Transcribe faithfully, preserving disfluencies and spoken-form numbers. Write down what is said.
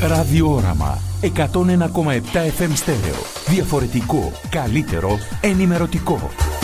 Ραδιόραμα εκατόν ένα κόμμα επτά εφ εμ στέρεο. Διαφορετικό, καλύτερο, ενημερωτικό.